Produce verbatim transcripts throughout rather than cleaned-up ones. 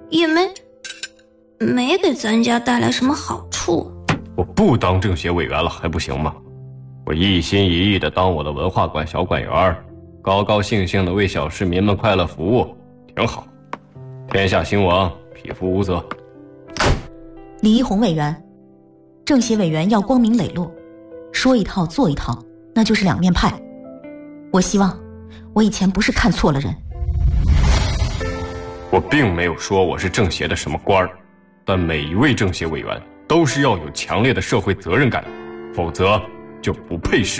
也没没给咱家带来什么好处。 我不当政协委员了还不行吗？我一心一意地当我的文化馆小馆员，高高兴兴地为小市民们快乐服务，挺好。天下兴亡，匹夫无责。 李一红委员，政协委员要光明磊落，说一套做一套，那就是两面派。我希望我以前不是看错了人。 我并没有说我是政协的什么官儿，但每一位政协委员都是要有强烈的社会责任感，否则就不配是。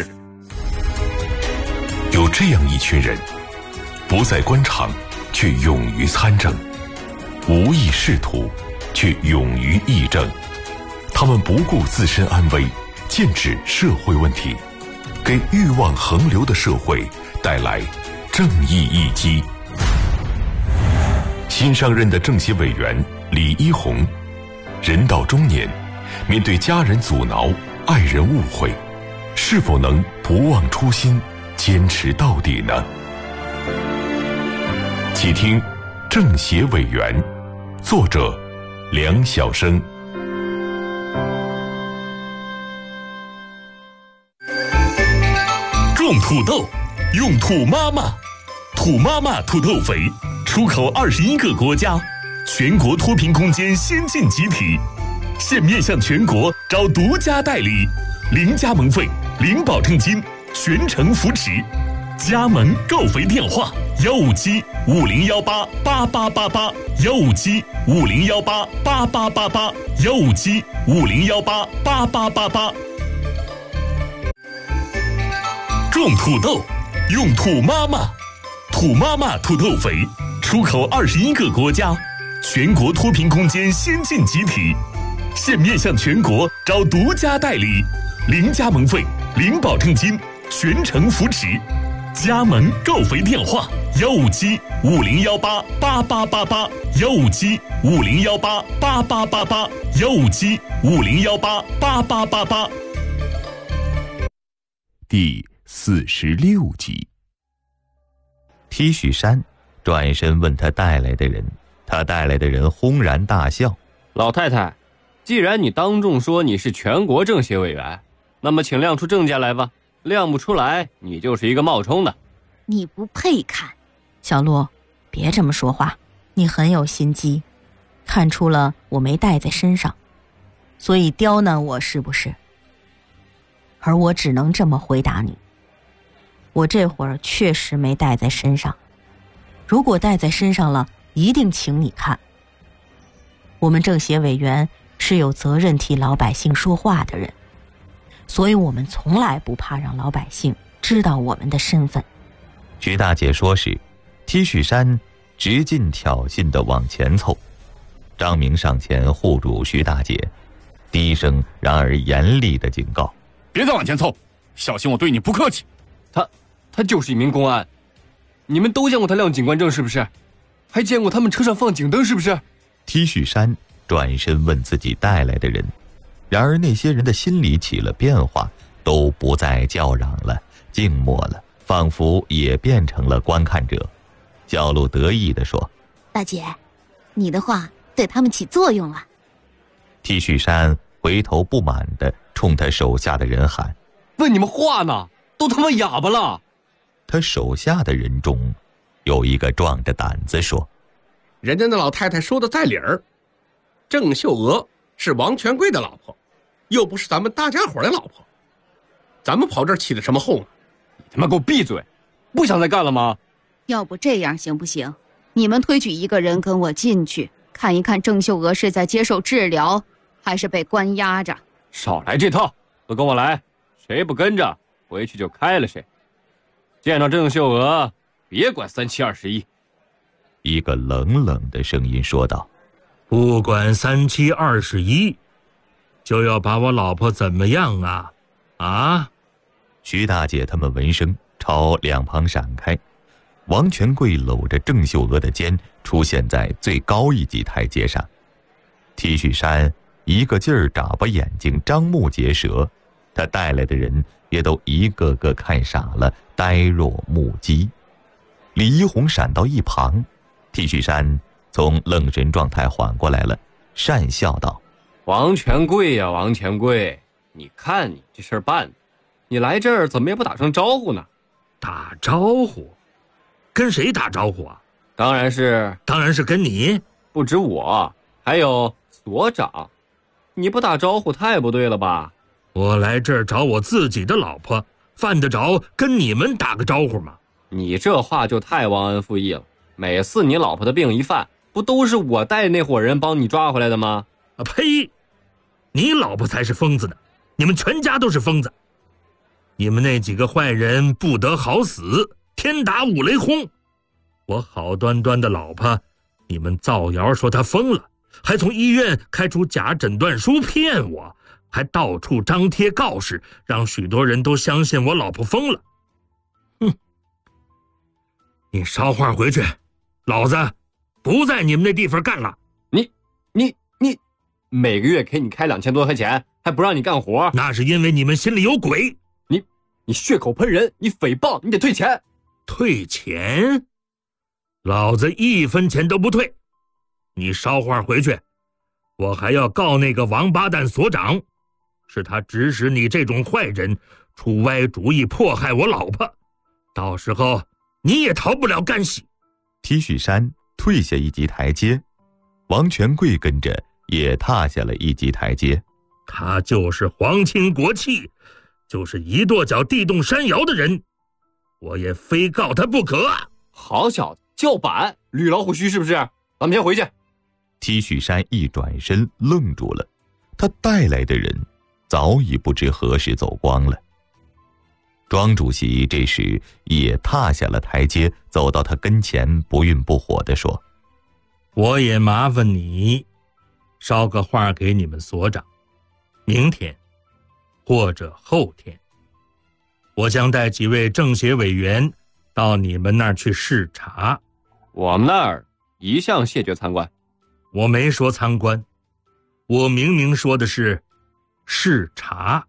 有这样一群人，不在官场却勇于参政，无意仕途却勇于议政。他们不顾自身安危，剑指社会问题，给欲望横流的社会带来正义一击。新上任的政协委员李一红，人到中年，面对家人阻挠、爱人误会，是否能不忘初心，坚持到底呢？请听《政协委员》，作者梁晓声。 种土豆，用土妈妈，土妈妈土豆肥，出口二十一个国家，全国脱贫攻坚先进集体，现面向全国招独家代理，零加盟费，零保证金，全程扶持。加盟购肥电话：幺五七五零幺八八八八八，幺五七五零幺八八八八八，幺五七五零幺八八八八八。种土豆，用土妈妈，土妈妈土豆肥，出口二十一个国家，全国脱贫攻坚先进集体，现面向全国招独家代理，零加盟费，零保证金，全程扶持。加盟购肥电话：幺五七五零幺八八八八八，幺五七五零幺八八八八八，幺五七五零幺八八八八八。 第四十六集。 T 恤衫转身问他带来的人，他带来的人轰然大笑： 老太太，既然你当众说你是全国政协委员，那么请亮出证件来吧，亮不出来你就是一个冒充的。 你不配看。 小陆，别这么说话，你很有心机，看出了我没带在身上，所以刁难我是不是？而我只能这么回答你，我这会儿确实没带在身上，如果带在身上了，一定请你看。我们政协委员是有责任替老百姓说话的人，所以我们从来不怕让老百姓知道我们的身份。 徐大姐说时，T 恤衫直进挑衅地往前凑。张明上前护住徐大姐，低声然而严厉地警告： 别再往前凑，小心我对你不客气。 他他就是一名公安，你们都见过他亮警官证是不是？还见过他们车上放警灯是不是？ T 恤衫转身问自己带来的人，然而那些人的心里起了变化，都不再叫嚷了，静默了，仿佛也变成了观看者。小陆得意地说： 大姐，你的话对他们起作用了。 T 恤衫回头不满地冲他手下的人喊： 问你们话呢，都他妈哑巴了。 他手下的人中有一个壮着胆子说： 人家那老太太说的在理儿，郑秀娥是王权贵的老婆，又不是咱们大家伙的老婆，咱们跑这儿起的什么哄啊？ 你他妈给我闭嘴，不想再干了吗？ 要不这样行不行？你们推举一个人跟我进去，看一看郑秀娥是在接受治疗还是被关押着。 少来这套，都跟我来，谁不跟着回去就开了谁。见到郑秀娥别管三七二十一。 一个冷冷的声音说道： 不管三七二十一，就要把我老婆怎么样啊？啊！ 徐大姐他们闻声朝两旁闪开，王权贵搂着郑秀娥的肩出现在最高一级台阶上。 T 恤衫一个劲儿眨巴眼睛，张目结舌，他带来的人也都一个个看傻了，呆若木鸡。李一红闪到一旁， T 恤衫从愣神状态缓过来了，讪笑道：“ 王权贵呀，王权贵，你看你这事儿办的，你来这儿怎么也不打声招呼呢？” 打招呼？跟谁打招呼啊？ 当然是， 当然是跟你。 不止我，还有所长。你不打招呼太不对了吧？ 我来这儿找我自己的老婆，犯得着跟你们打个招呼吗？ 你这话就太忘恩负义了。每次你老婆的病一犯，不都是我带那伙人帮你抓回来的吗？ 啊呸！你老婆才是疯子呢，你们全家都是疯子。你们那几个坏人不得好死，天打五雷轰。我好端端的老婆，你们造谣说她疯了，还从医院开出假诊断书骗我，还到处张贴告示，让许多人都相信我老婆疯了。哼！你捎话回去，老子不在你们那地方干了。 你你你，每个月给你开两千多块钱，还不让你干活？ 那是因为你们心里有鬼。 你你血口喷人，你诽谤，你得退钱。 退钱？老子一分钱都不退。你捎话回去，我还要告那个王八蛋所长，是他指使你这种坏人出歪主意迫害我老婆，到时候你也逃不了干系。 T 恤衫退下一级台阶，王权贵跟着也踏下了一级台阶。 他就是皇亲国戚，就是一跺脚地动山摇的人，我也非告他不可。 好小子，叫板，捋老虎须是不是？咱们先回去。 T 恤衫一转身愣住了，他带来的人早已不知何时走光了。庄主席这时也踏下了台阶，走到他跟前，不愠不火地说：“ 我也麻烦你捎个话给你们所长，明天或者后天，我将带几位政协委员到你们那儿去视察。” 我们那儿一向谢绝参观。 我没说参观，我明明说的是视察。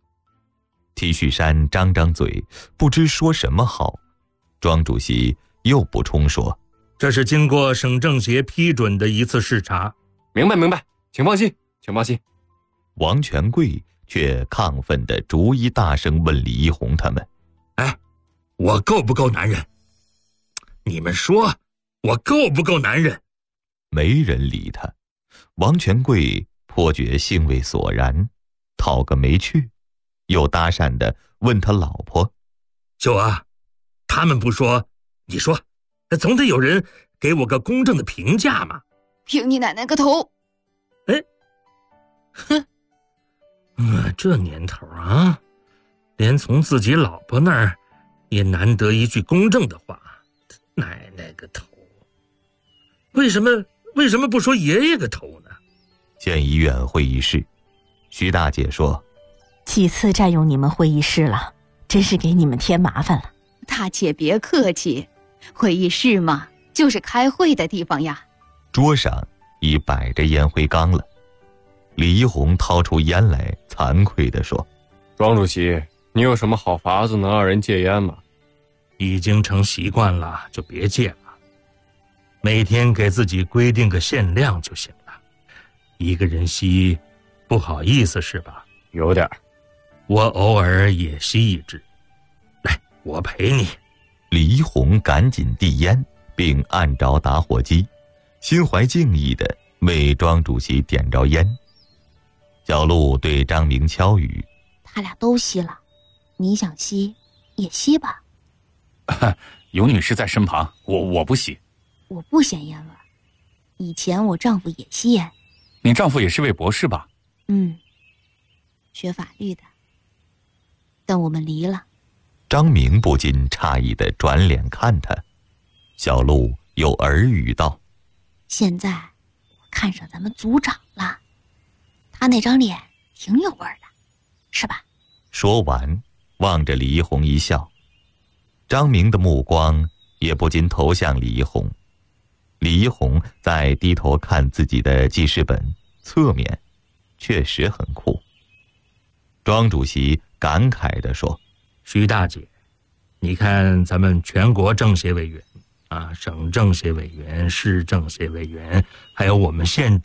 T 恤衫张张嘴，不知说什么好。庄主席又补充说：“ 这是经过省政协批准的一次视察。” 明白明白，请放心，请放心。 王权贵却亢奋地逐一大声问李一红他们：“ 哎，我够不够男人？你们说我够不够男人？” 没人理他。王权贵颇觉兴味索然，讨个没趣，又搭讪地问他老婆：“ 秀啊，他们不说，你说，总得有人给我个公正的评价嘛。” 凭你奶奶个头！ 哎，哼，嗯，这年头啊，连从自己老婆那儿也难得一句公正的话。奶奶个头！为什么为什么不说爷爷个头呢？ 县医院会议室，徐大姐说：“ 几次占用你们会议室了，真是给你们添麻烦了。” 大姐别客气，会议室嘛，就是开会的地方呀。 桌上已摆着烟灰缸了。李一红掏出烟来，惭愧地说：“ 庄主席，你有什么好法子能让人戒烟吗？” 已经成习惯了，就别戒了。每天给自己规定个限量就行了。一个人吸，不好意思是吧？ 有点。 我偶尔也吸一支。来，我陪你。 李一红赶紧递烟，并按着打火机，心怀敬意地为庄主席点着烟。小陆对张明敲语：“ 他俩都吸了，你想吸也吸吧。” 有女士在身旁，我我不吸。 我不嫌烟味，以前我丈夫也吸烟。 你丈夫也是位博士吧？ 嗯，学法律的。但我们离了。 张明不禁诧异地转脸看他。小陆又耳语道：“ 现在我看上咱们组长了，他那张脸挺有味儿的，是吧？” 说完，望着李一红一笑。张明的目光也不禁投向李一红。李一红在低头看自己的记事本，侧面确实很酷。庄主席感慨地说：“ 徐大姐，你看咱们全国政协委员啊，省政协委员、市政协委员，还有我们县